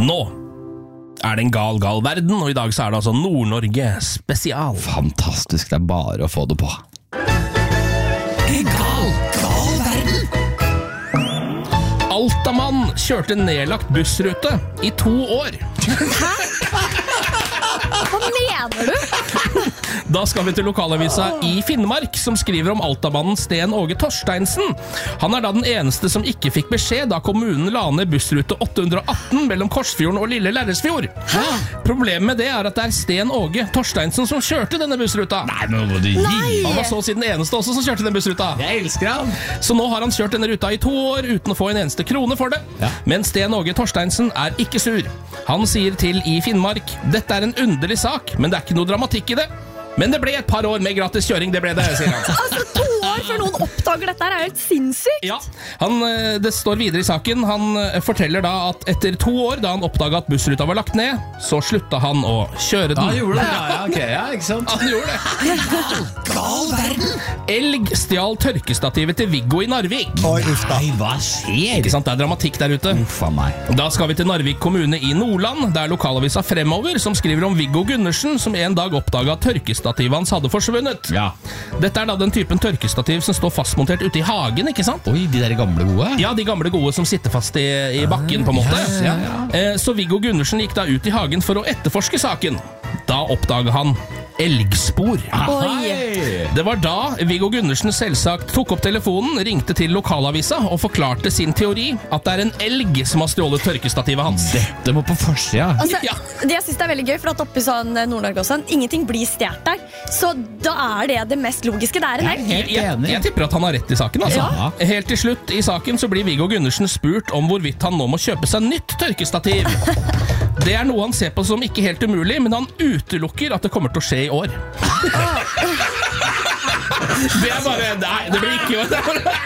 Nå er det en gal verden, og i dag så er det altså Nord-Norge spesial. Fantastisk, det er bare å få det på. En gal verden. Altamann kjørte nedlagt bussrute i 2 år. Hæ? Hva mener du? Da skal vi til lokalavisa i Finnmark, som skriver om Altamannen Sten Åge Torsteinsen. Han er da den eneste som ikke fikk beskjed da kommunen la ned bussrute 818 mellom Korsfjorden og Lille Lærresfjord. Problemet med det er at det er Sten Åge Torsteinsen som kjørte denne bussruta. Nei, men må du gi. Han var så å si den eneste også som kjørte den bussruta. Jeg elsker han. Så nå har han kjørt denne ruta i 2 år uten å få en eneste krone for det. Ja. Men Sten Åge Torsteinsen er ikke sur. Han sier til i Finnmark: dette er en underlig sak, men det er ikke noe dramatikk i det. Men det ble et par år med gratis kjøring, det ble det, sier han. Altså 2 år før noen oppdager dette her er jo helt sinnssykt. Ja, det står videre i saken. Han forteller da at etter 2 år, da han oppdaget at bussruta var lagt ned, så slutta han å kjøre den. Han gjorde det, ja, ok, ja, ikke sant? Han gjorde det. Gal verden. Elg stjal tørkestativet til Viggo i Narvik. Oi, uff da. Nei, hva skjer? Ikke sant, det er dramatikk der ute. Uff a meg. Da skal vi til Narvik kommune i Nordland. Det er lokalavisa Fremover som skriver om Viggo Gundersen, som en dag oppdaget at tørkestativet hans hadde forsvunnet. Ja. Dette er da den typen tørkestativ som står fastmontert ute i hagen, ikke sant? Oi, de der gamle gode? Ja, de gamle gode som sitter fast i bakken, på en måte. Ja. Så Viggo Gundersen gikk da ut i hagen for å etterforske saken. Da oppdaget han elgspor. Oi. Det var da Viggo Gundersen selvsagt tok opp telefonen, ringte til lokalavisa og forklarte sin teori at det er en elg som har stjålet tørkestativet hans. Dette må på forsida. Altså, Ja. det jeg synes det er veldig gøy, for at oppe i sånn Nord-Norge også, ingenting blir stjert der. Så da er det mest logiske. Det er en elg. Helt enig. Jeg tipper at han har rett i saken, altså. Ja. Helt til slutt i saken så blir Viggo Gundersen spurt om hvorvidt han nå må kjøpe seg nytt tørkestativ. Det er noe han ser på som ikke helt umulig, men han utelukker at det kommer til å skje i år. Det er bare, nei, det blir ikke i år.